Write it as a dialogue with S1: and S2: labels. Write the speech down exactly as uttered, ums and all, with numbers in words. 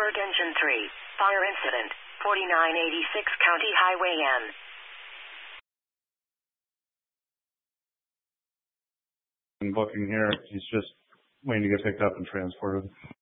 S1: Hypertension three. Fire incident. forty-nine eighty-six County Highway N.
S2: And booking here, he's just waiting to get picked up and transported.